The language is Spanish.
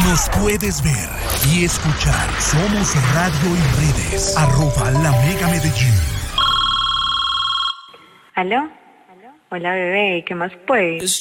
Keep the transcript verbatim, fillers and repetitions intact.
Nos puedes ver y escuchar. Somos Radio y Redes. Arroba La Mega Medellín. ¿Aló? Hola, bebé. ¿Qué más pues?